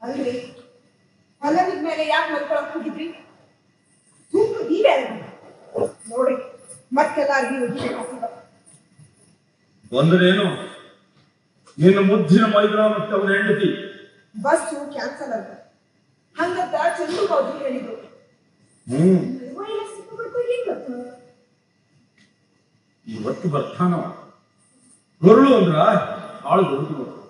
ಅಲ್ರಿ ಹೊಲದ ಮೇಲೆ ಯಾಕೆ ಮಲ್ಕೊಳಕ್ ಹೋಗಿದ್ರಿ? ಸೂಕ್ತ ನೀವೇ ಅಲ್ರಿ ನೋಡಿ, ಮತ್ತೆಲ್ಲಾರ್ಗಿ ಒಂದರೇನು ನಿನ್ನ ಮುದ್ದಿನ ಮೈದ್ರ ಮತ್ತೆ ಅವನ ಹೆಂಡತಿ ಬಸ್ಸು ಕ್ಯಾನ್ಸಲ್ ಅಂತ ಹಂಗಂತ ಚಂದು ಬಾಜು ಹೇಳಿದ್ರು. ಇವತ್ತು ಬರ್ತಾನವ ಗರುಳು ಅಂದ್ರ ಆಳು ದೊಡ್ಡ